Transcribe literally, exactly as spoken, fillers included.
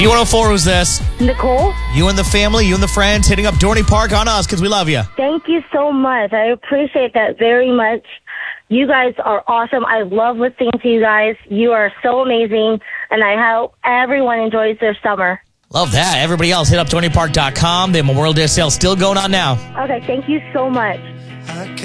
B one oh four, who's this? Nicole. You and the family, you and the friends, hitting up Dorney Park on us because we love you. Thank you so much. I appreciate that very much. You guys are awesome. I love listening to you guys. You are so amazing, and I hope everyone enjoys their summer. Love that. Everybody else, hit up dorney park dot com. The Memorial Day sale still going on now. Okay, thank you so much.